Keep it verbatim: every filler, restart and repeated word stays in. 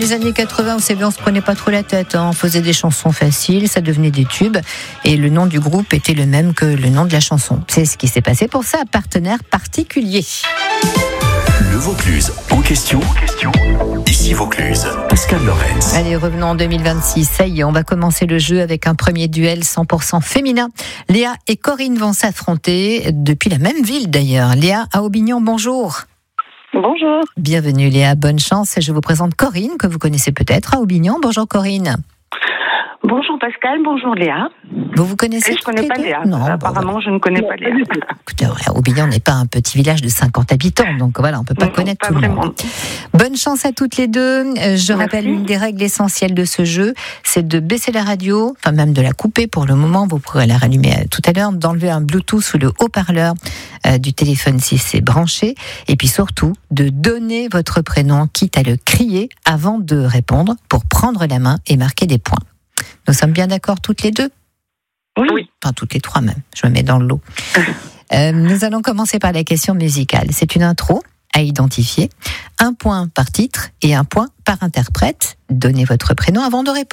les années quatre-vingts, vous savez, on se prenait pas trop la tête, hein. On faisait des chansons faciles, ça devenait des tubes, et le nom du groupe était le même que le nom de la chanson. C'est ce qui s'est passé pour ça, partenaire particulier. Le Vaucluse en question. Ici Vaucluse, Pascal Lorenz. Allez, revenons en deux mille vingt-six. Ça y est, on va commencer le jeu avec un premier duel cent pour cent féminin. Léa et Corinne vont s'affronter depuis la même ville d'ailleurs. Léa à Aubignon, bonjour. Bonjour. Bienvenue Léa, bonne chance. Je vous présente Corinne, que vous connaissez peut-être à Aubignon. Bonjour Corinne. Bonjour Pascal, bonjour Léa. Vous vous connaissez? Et je ne connais pas Léa. Non, apparemment, bon, je ne connais pas Léa. Écoutez, Aubignon n'est pas un petit village de cinquante habitants, donc voilà, on ne peut pas non, connaître pas tout vraiment. le monde. Bonne chance à toutes les deux. Je Merci. rappelle une des règles essentielles de ce jeu, c'est de baisser la radio, enfin même de la couper pour le moment, vous pourrez la rallumer tout à l'heure, d'enlever un Bluetooth ou le haut-parleur euh, du téléphone si c'est branché, et puis surtout de donner votre prénom, quitte à le crier avant de répondre, pour prendre la main et marquer des points. Nous sommes bien d'accord toutes les deux? Oui. Enfin, toutes les trois même. Je me mets dans le lot. euh, nous allons commencer par la question musicale. C'est une intro à identifier. Un point par titre et un point par interprète. Donnez votre prénom avant de répondre.